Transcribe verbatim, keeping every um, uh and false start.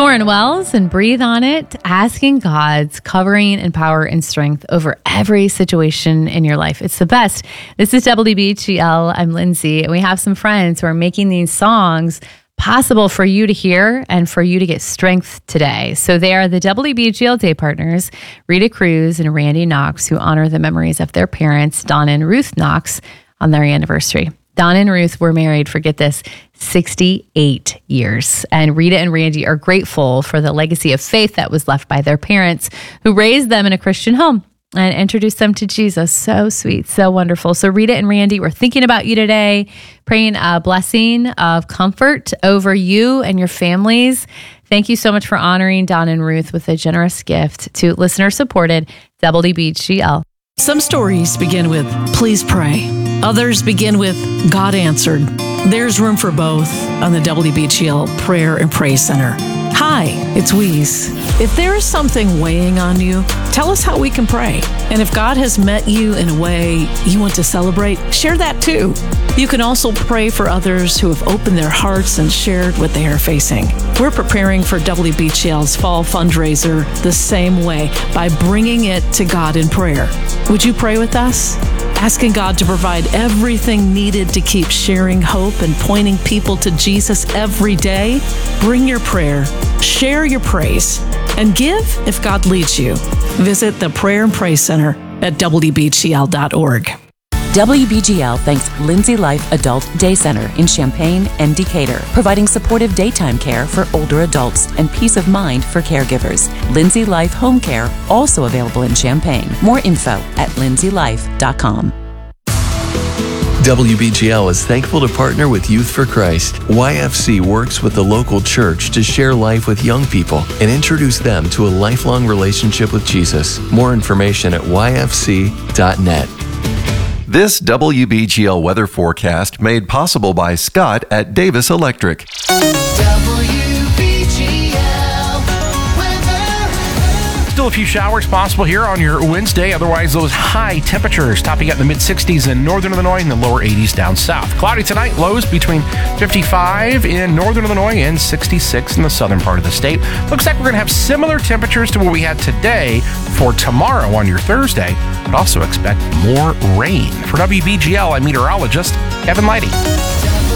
Torrin Wells and Breathe on It, asking God's covering and power and strength over every situation in your life. It's the best. This is W B G L. I'm Lindsay, and we have some friends who are making these songs possible for you to hear and for you to get strength today. So they are the W B G L Day Partners, Rita Cruz and Randy Knox, who honor the memories of their parents, Donna and Ruth Knox, on their anniversary. Donna and Ruth were married, forget this, sixty-eight years. And Rita and Randy are grateful for the legacy of faith that was left by their parents, who raised them in a Christian home and introduced them to Jesus. So sweet, so wonderful. So Rita and Randy, we're thinking about you today, praying a blessing of comfort over you and your families. Thank you so much for honoring Donna and Ruth with a generous gift to listener-supported W B G L. Some stories begin with, please pray. Others begin with, God answered. There's room for both on the W B G L Prayer and Praise Center. Hi, it's Weeze. If there is something weighing on you, tell us how we can pray. And if God has met you in a way you want to celebrate, share that too. You can also pray for others who have opened their hearts and shared what they are facing. We're preparing for W B G L's fall fundraiser the same way, by bringing it to God in prayer. Would you pray with us? Asking God to provide everything needed to keep sharing hope and pointing people to Jesus every day? Bring your prayer, share your praise, and give if God leads you. Visit the Prayer and Praise Center at W B G L dot org. W B G L thanks Lindsay Life Adult Day Center in Champaign and Decatur, providing supportive daytime care for older adults and peace of mind for caregivers. Lindsay Life Home Care, also available in Champaign. More info at lindsay life dot com. W B G L is thankful to partner with Youth for Christ. Y F C works with the local church to share life with young people and introduce them to a lifelong relationship with Jesus. More information at y f c dot net. This W B G L weather forecast made possible by Scott at Davis Electric. Still a few showers possible here on your Wednesday. Otherwise, those high temperatures topping out in the mid-sixties in northern Illinois and the lower eighties down south. Cloudy tonight, lows between fifty-five in northern Illinois and sixty-six in the southern part of the state. Looks like we're going to have similar temperatures to what we had today for tomorrow on your Thursday, but also expect more rain. For W B G L, I'm meteorologist Kevin Leidy.